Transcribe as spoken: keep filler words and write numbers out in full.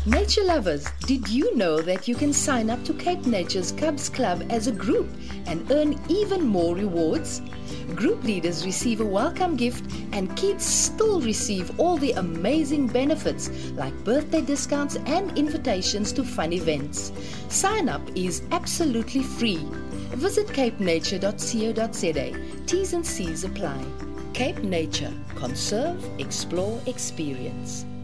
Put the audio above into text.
Nature lovers, did you know that you can sign up to Cape Nature's Cubs Club as a group and earn even more rewards? Group leaders receive a welcome gift and kids still receive all the amazing benefits like birthday discounts and invitations to fun events. Sign up is absolutely free. Visit cape nature dot co dot za. T's and C's apply. Cape Nature. Conserve, explore, experience.